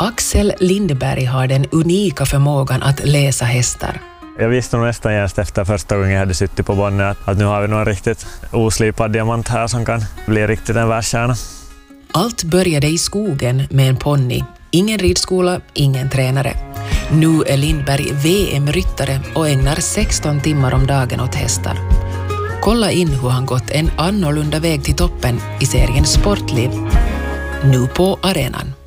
Axel Lindberg har den unika förmågan att läsa hästar. Jag visste nog nästan just efter första gången jag hade suttit på Bonne att nu har vi någon riktigt oslipad diamant här som kan bli riktigt en världskärna. Allt började i skogen med en ponny. Ingen ridskola, ingen tränare. Nu är Lindberg VM-ryttare och ägnar 16 timmar om dagen åt hästar. Kolla in hur han gått en annorlunda väg till toppen i serien Sportliv. Nu på arenan.